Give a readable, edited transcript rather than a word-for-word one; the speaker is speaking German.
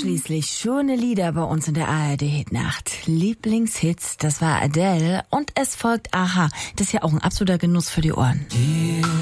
Schließlich schöne Lieder bei uns in der ARD-Hitnacht. Lieblingshits, das war Adele und es folgt Aha. Das ist ja auch ein absoluter Genuss für die Ohren.